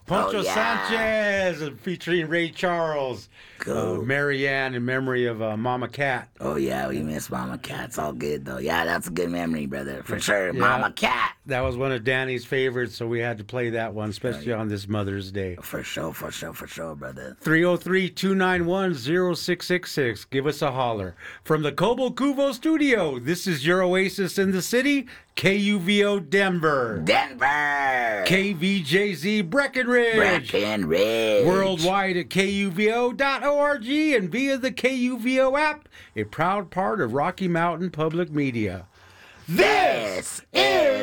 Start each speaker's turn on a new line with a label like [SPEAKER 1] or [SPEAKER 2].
[SPEAKER 1] Poncho
[SPEAKER 2] yeah.
[SPEAKER 1] Sanchez featuring Ray Charles.
[SPEAKER 2] Cool.
[SPEAKER 1] Marianne in memory of Mama Cat.
[SPEAKER 2] Oh, yeah, we miss Mama Cat. It's all good, though. Yeah, that's a good memory, brother. For sure. Mama Cat.
[SPEAKER 1] That was one of Danny's favorites, so we had to play that one, especially on this Mother's Day.
[SPEAKER 2] For sure, brother.
[SPEAKER 1] 303-291-0666. Give us a holler. From the Cobo Cuvo studio, this is your oasis in the city, KUVO Denver. KVJZ Breckenridge. Worldwide at KUVO.org and via the KUVO app, a proud part of Rocky Mountain Public Media.
[SPEAKER 2] This is